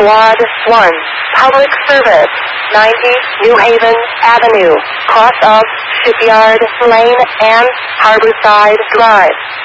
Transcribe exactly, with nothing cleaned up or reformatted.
Squad one, Public Service, ninety New Haven Avenue, cross of Shipyard Lane and Harborside Drive.